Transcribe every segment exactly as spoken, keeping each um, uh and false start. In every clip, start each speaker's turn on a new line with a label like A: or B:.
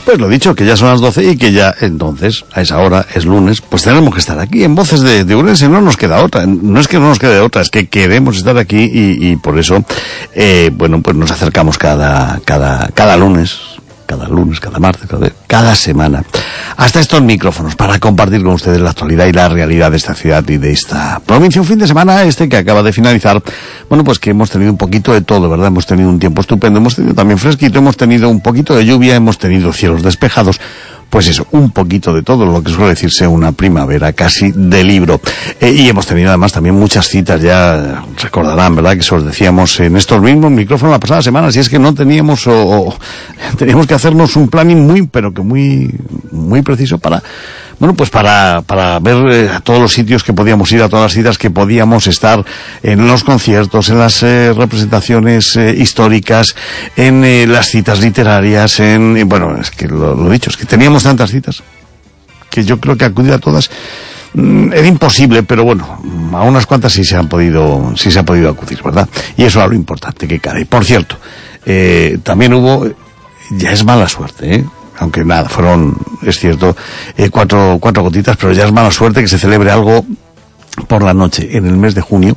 A: Pues lo dicho, que ya son las doce y que ya entonces, a esa hora, es lunes, pues tenemos que estar aquí en Voces de, de Ourense, no nos queda otra, no es que no nos quede otra, es que queremos estar aquí y, y por eso, eh, bueno, pues nos acercamos cada, cada, cada lunes, cada lunes, cada martes, cada, cada semana, hasta estos micrófonos para compartir con ustedes la actualidad y la realidad de esta ciudad y de esta provincia. Un fin de semana este que acaba de finalizar, bueno, pues que hemos tenido un poquito de todo, ¿verdad? Hemos tenido un tiempo estupendo, hemos tenido también fresquito, hemos tenido un poquito de lluvia, hemos tenido cielos despejados. Pues eso, un poquito de todo, lo que suele decirse una primavera casi de libro. Eh, y hemos tenido además también muchas citas, ya recordarán, ¿verdad?, que se os decíamos en estos mismos micrófonos la pasada semana, si es que no teníamos o, o teníamos que hacernos un planning muy, pero que muy, muy preciso para, bueno, pues para, para ver eh, a todos los sitios que podíamos ir, a todas las citas que podíamos estar, en los conciertos, en las eh, representaciones eh, históricas, en eh, las citas literarias, en, eh, bueno, es que lo, lo dicho, es que teníamos tantas citas que yo creo que acudir a todas mmm, era imposible, pero bueno, a unas cuantas sí se han podido, sí se ha podido acudir, ¿verdad? Y eso es lo importante que cae. Por cierto, eh, también hubo, ya es mala suerte, ¿eh? Aunque nada, fueron, es cierto, eh, cuatro, cuatro gotitas, pero ya es mala suerte que se celebre algo por la noche en el mes de junio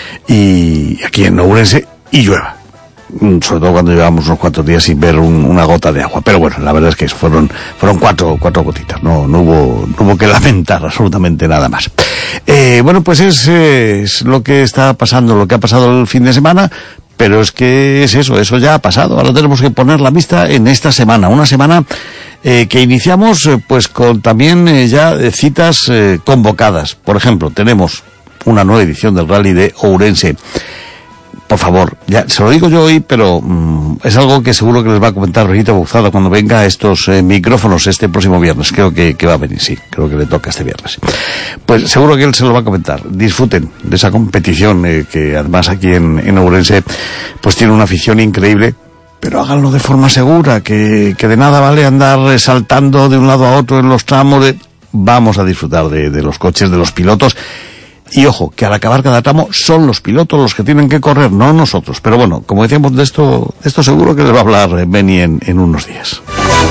A: y aquí en Ourense y llueva. Sobre todo cuando llevamos unos cuantos días sin ver un, una gota de agua. Pero bueno, la verdad es que fueron, fueron cuatro, cuatro gotitas. No, no hubo, no hubo que lamentar absolutamente nada más. Eh, bueno, pues es, es lo que está pasando, lo que ha pasado el fin de semana. Pero es que es eso, eso ya ha pasado. Ahora tenemos que poner la vista en esta semana. Una semana eh, que iniciamos eh, pues con también eh, ya eh, citas eh, convocadas. Por ejemplo, tenemos una nueva edición del Rally de Ourense. Por favor, ya se lo digo yo hoy, pero mmm, es algo que seguro que les va a comentar Benito Bouzada cuando venga a estos eh, micrófonos este próximo viernes. Creo que, que va a venir, sí, creo que le toca este viernes. Pues seguro que él se lo va a comentar. Disfruten de esa competición eh, que además aquí en, en Ourense pues tiene una afición increíble, pero háganlo de forma segura, que, que de nada vale andar saltando de un lado a otro en los tramos. De... Vamos a disfrutar de, de los coches, de los pilotos. Y ojo, que al acabar cada tramo son los pilotos los que tienen que correr, no nosotros. Pero bueno, como decíamos, de esto, de esto seguro que les va a hablar Beni en, en unos días.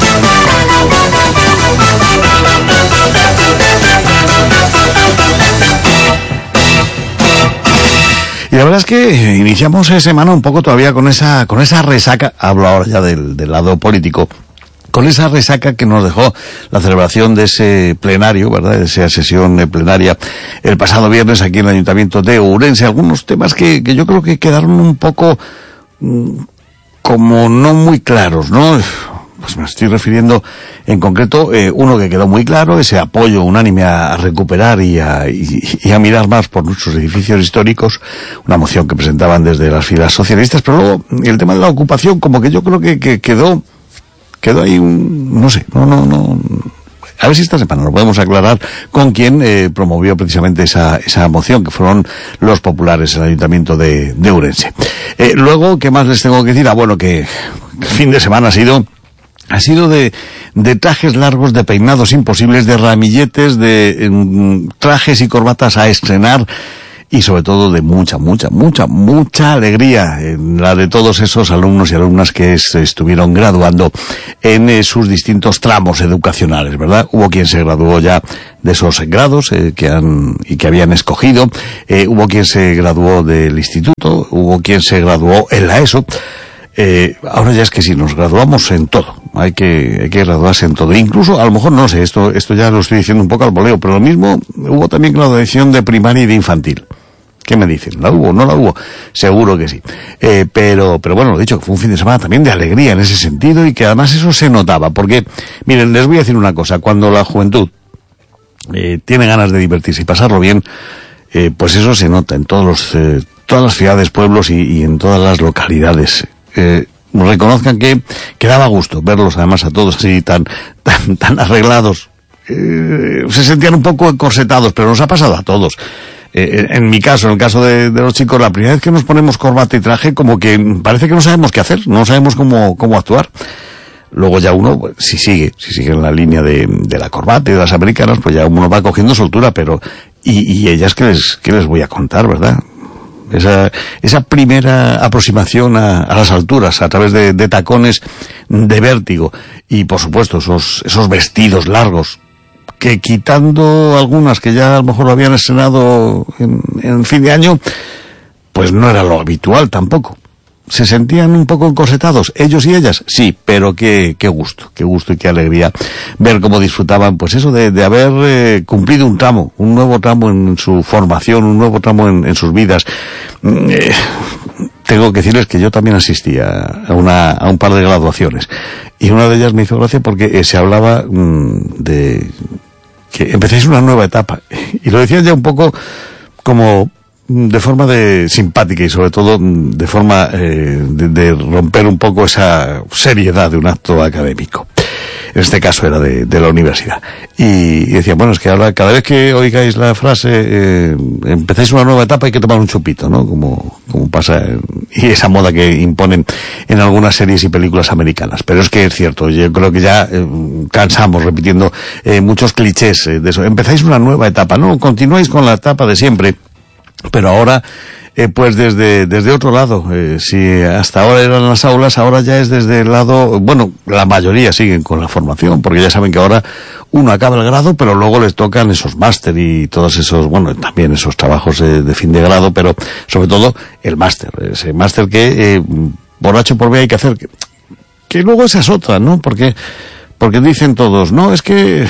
A: Y la verdad es que iniciamos semana un poco todavía con esa, con esa resaca, hablo ahora ya del, del lado político, con esa resaca que nos dejó la celebración de ese plenario, ¿verdad?, de esa sesión plenaria el pasado viernes aquí en el Ayuntamiento de Ourense. Algunos temas que, que yo creo que quedaron un poco mmm, como no muy claros, ¿no? Pues me estoy refiriendo en concreto, eh, uno que quedó muy claro, ese apoyo unánime a, a recuperar y a, y, y a mirar más por nuestros edificios históricos, una moción que presentaban desde las filas socialistas, pero luego el tema de la ocupación como que yo creo que, que quedó Quedó ahí un, no sé, no, no, no, a ver si esta semana lo podemos aclarar con quién eh, promovió precisamente esa, esa moción, que fueron los populares en el Ayuntamiento de, de Ourense. Eh, luego, ¿qué más les tengo que decir? Ah, bueno, que el fin de semana ha sido, ha sido de, de trajes largos, de peinados imposibles, de ramilletes, de eh, trajes y corbatas a estrenar, y sobre todo de mucha, mucha, mucha, mucha alegría en la de todos esos alumnos y alumnas que se estuvieron graduando en eh, sus distintos tramos educacionales, ¿verdad? Hubo quien se graduó ya de esos grados eh, que han y que habían escogido, eh, hubo quien se graduó del instituto, hubo quien se graduó en la ESO. Eh, ahora ya es que si nos graduamos en todo, hay que, hay que graduarse en todo. Incluso, a lo mejor, no sé, esto, esto ya lo estoy diciendo un poco al voleo, pero lo mismo, hubo también graduación de primaria y de infantil. ¿Qué me dicen? ¿La hubo? ¿No la hubo? Seguro que sí. Eh, pero, pero bueno, lo dicho, que fue un fin de semana también de alegría en ese sentido y que además eso se notaba. Porque, miren, les voy a decir una cosa. Cuando la juventud eh, tiene ganas de divertirse y pasarlo bien, eh, pues eso se nota en todos los, eh, todas las ciudades, pueblos y, y en todas las localidades. Eh, reconozcan que, que daba gusto verlos además a todos así tan, tan, tan arreglados. Eh, se sentían un poco encorsetados, pero nos ha pasado a todos. Eh, en mi caso, en el caso de, de los chicos, la primera vez que nos ponemos corbata y traje, como que parece que no sabemos qué hacer, no sabemos cómo, cómo actuar. Luego ya uno, pues, si sigue, si sigue en la línea de, de la corbata y de las americanas, pues ya uno va cogiendo soltura, pero, y, y ellas, ¿qué les, qué les voy a contar, verdad? esa, esa primera aproximación a, a las alturas, a través de, de tacones de vértigo, y por supuesto esos, esos vestidos largos, que quitando algunas que ya a lo mejor lo habían estrenado en, en fin de año, pues no era lo habitual tampoco. ¿Se sentían un poco encorsetados, ellos y ellas? Sí, pero qué, qué gusto, qué gusto y qué alegría ver cómo disfrutaban, pues eso de, de haber eh, cumplido un tramo, un nuevo tramo en su formación, un nuevo tramo en, en sus vidas. Eh, tengo que decirles que yo también asistí a, a, una, a un par de graduaciones, y una de ellas me hizo gracia porque eh, se hablaba mmm, de que empecéis una nueva etapa, y lo decían ya un poco como de forma de simpática, y sobre todo de forma eh, de, de romper un poco esa seriedad de un acto académico. En este caso era de, de la universidad. Y, y decía, bueno, es que ahora cada vez que oigáis la frase, eh, empecéis una nueva etapa, hay que tomar un chupito, ¿no? Como, como pasa, y esa moda que imponen en algunas series y películas americanas. Pero es que es cierto, yo creo que ya eh, cansamos repitiendo eh, muchos clichés eh, de eso. Empezáis una nueva etapa, ¿no? Continuáis con la etapa de siempre, pero ahora, eh, pues desde, desde otro lado. Eh, si hasta ahora eran las aulas, ahora ya es desde el lado, bueno, la mayoría siguen con la formación, porque ya saben que ahora uno acaba el grado, pero luego les tocan esos máster y todos esos, bueno, también esos trabajos de, de fin de grado, pero sobre todo el máster, ese máster que, eh, por H o por B hay que hacer, que, que luego esa es otra, ¿no? Porque, porque dicen todos, no, es que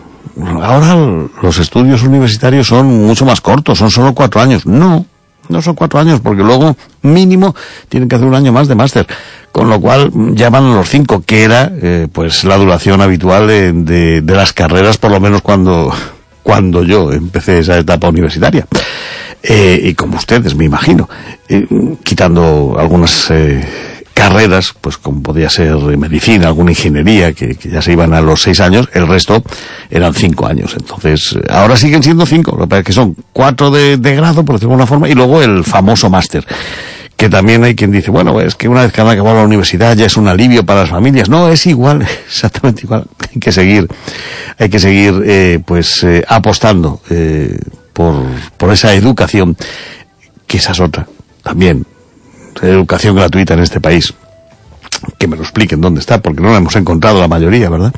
A: ahora los estudios universitarios son mucho más cortos, son solo cuatro años. No, no son cuatro años, porque luego mínimo tienen que hacer un año más de máster, con lo cual ya van a los cinco, que era eh, pues la duración habitual de, de, de las carreras, por lo menos cuando, cuando yo empecé esa etapa universitaria. Eh, y como ustedes, me imagino, eh, quitando algunas eh, carreras, pues como podía ser medicina, alguna ingeniería, que, que ya se iban a los seis años, el resto eran cinco años. Entonces, ahora siguen siendo cinco, lo que pasa es que son cuatro de, de grado, por decirlo de alguna forma, y luego el famoso máster, que también hay quien dice, bueno, es que una vez que han acabado la universidad ya es un alivio para las familias. No, es igual, exactamente igual. Hay que seguir, hay que seguir, eh, pues, eh, apostando, eh, por, por esa educación, que esa es otra, también. Educación gratuita en este país, que me lo expliquen dónde está, porque no la hemos encontrado la mayoría, ¿verdad?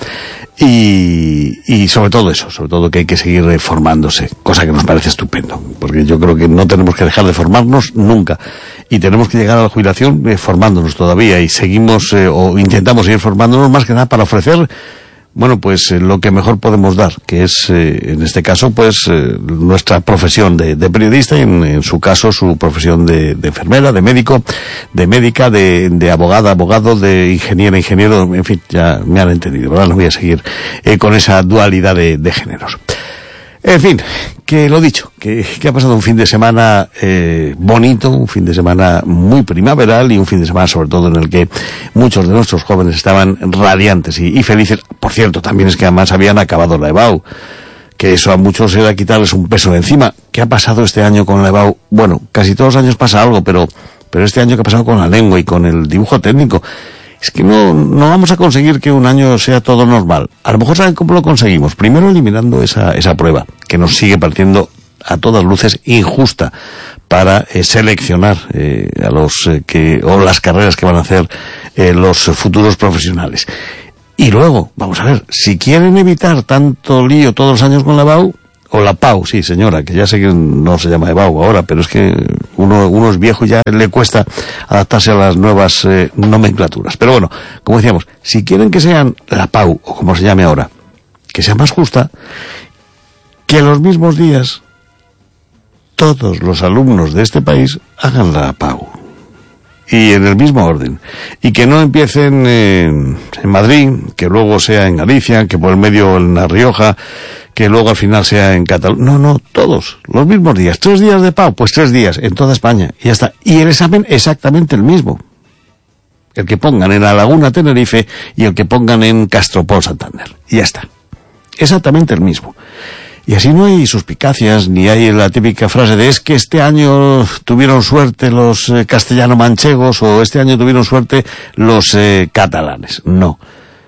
A: Y, y sobre todo eso, sobre todo que hay que seguir formándose, cosa que nos parece estupendo, porque yo creo que no tenemos que dejar de formarnos nunca, y tenemos que llegar a la jubilación eh, formándonos todavía, y seguimos, eh, o intentamos seguir formándonos más que nada para ofrecer, bueno, pues eh, lo que mejor podemos dar, que es, eh, en este caso, pues, eh, nuestra profesión de, de periodista, y en, en su caso, su profesión de, de enfermera, de médico, de médica, de, de abogada, abogado, de ingeniera, ingeniero, en fin, ya me han entendido, ¿verdad? No voy a seguir eh, con esa dualidad de, de géneros. En fin, que lo dicho, que, que ha pasado un fin de semana eh, bonito, un fin de semana muy primaveral, y un fin de semana sobre todo en el que muchos de nuestros jóvenes estaban radiantes y, y felices. Por cierto, también es que además habían acabado la EBAU, que eso a muchos era quitarles un peso de encima. ¿Qué ha pasado este año con la EBAU? Bueno, casi todos los años pasa algo, pero, pero este año, ¿qué ha pasado con la lengua y con el dibujo técnico? Es que no, no vamos a conseguir que un año sea todo normal. A lo mejor, ¿saben cómo lo conseguimos? Primero eliminando esa, esa prueba, que nos sigue pareciendo a todas luces injusta para eh, seleccionar eh, a los eh, que, o las carreras que van a hacer eh, los futuros profesionales. Y luego, vamos a ver, si quieren evitar tanto lío todos los años con la EBAU, o la PAU, sí señora, que ya sé que no se llama EBAU ahora, pero es que uno, uno es viejo y ya le cuesta adaptarse a las nuevas eh, nomenclaturas. Pero bueno, como decíamos, si quieren que sean la PAU, o como se llame ahora, que sea más justa, que los mismos días todos los alumnos de este país hagan la PAU. Y en el mismo orden. Y que no empiecen en, en Madrid, que luego sea en Galicia, que por el medio en La Rioja, que luego al final sea en Cataluña. No, no, todos, los mismos días. Tres días de PAU, pues tres días, en toda España. Y ya está. Y el examen exactamente el mismo. El que pongan en La Laguna, Tenerife, y el que pongan en Castropol, Santander. Y ya está. Exactamente el mismo. Y así no hay suspicacias, ni hay la típica frase de es que este año tuvieron suerte los eh, castellano-manchegos, o este año tuvieron suerte los eh, catalanes. No.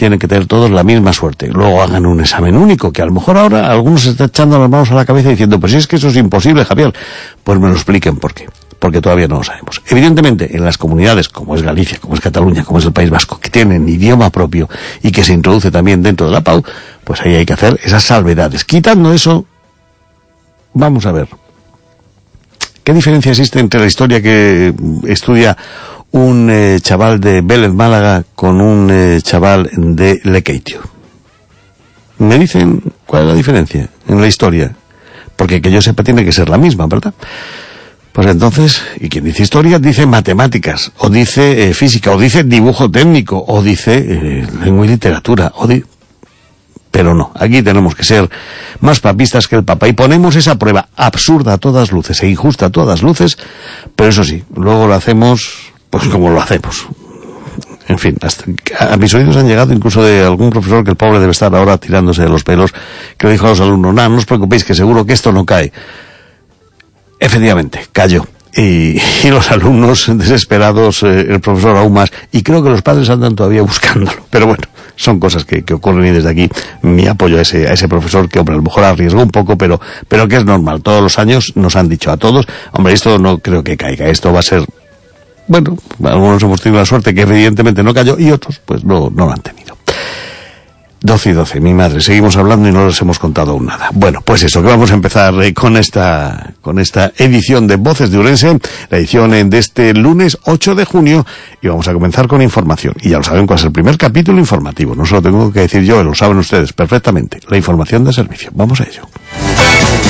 A: tienen que tener todos la misma suerte. Luego hagan un examen único, que a lo mejor ahora algunos se están echando las manos a la cabeza diciendo, pues si es que eso es imposible, Javier. Pues me lo expliquen por qué. Porque todavía no lo sabemos. Evidentemente, en las comunidades, como es Galicia, como es Cataluña, como es el País Vasco, que tienen idioma propio y que se introduce también dentro de la P A U, pues ahí hay que hacer esas salvedades. Quitando eso, vamos a ver. ¿Qué diferencia existe entre la historia que estudia un eh, chaval de Vélez Málaga con un eh, chaval de Lekeitio? ¿Me dicen cuál es la diferencia en la historia? Porque que yo sepa tiene que ser la misma, ¿verdad? Pues entonces, y quien dice historia dice matemáticas, o dice eh, física, o dice dibujo técnico, o dice eh, lengua y literatura, o di... pero no, aquí tenemos que ser más papistas que el Papa, y ponemos esa prueba absurda a todas luces e injusta a todas luces, pero eso sí, luego lo hacemos, pues como lo hacemos. En fin, hasta, a mis oídos han llegado incluso de algún profesor que el pobre debe estar ahora tirándose de los pelos, que le dijo a los alumnos, nada, no os preocupéis que seguro que esto no cae. Efectivamente, cayó. Y, y los alumnos desesperados, eh, el profesor aún más, y creo que los padres andan todavía buscándolo. Pero bueno, son cosas que, que ocurren, y desde aquí mi apoyo a ese, a ese profesor, que hombre, a lo mejor arriesgó un poco, pero, pero que es normal. Todos los años nos han dicho a todos, hombre, esto no creo que caiga, esto va a ser, bueno, algunos hemos tenido la suerte que evidentemente no cayó, y otros pues no, no lo han tenido. doce y doce, mi madre, seguimos hablando y no les hemos contado aún nada. Bueno, pues eso, que vamos a empezar eh, con esta con esta edición de Voces de Ourense, la edición eh, de este lunes ocho de junio, y vamos a comenzar con información. Y ya lo saben cuál es el primer capítulo informativo, no se lo tengo que decir yo, lo saben ustedes perfectamente, la información de servicio. Vamos a ello.